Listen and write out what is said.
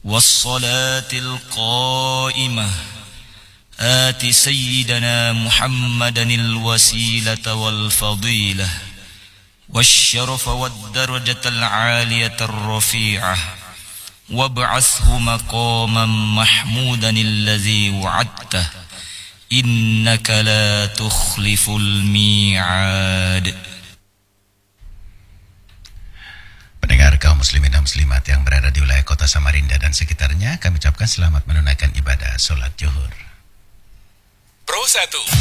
والصلاة القائمة آت سيدنا محمدا الوسيلة والفضيلة والشرف والدرجة العالية الرفيعة وابعثه مقاما محمودا الذي وعدته إنك لا تخلف الميعاد. Pendengar kaum muslimin dan muslimat yang berada di wilayah kota Samarinda dan sekitarnya, kami ucapkan selamat menunaikan ibadah sholat zuhur. Pro 1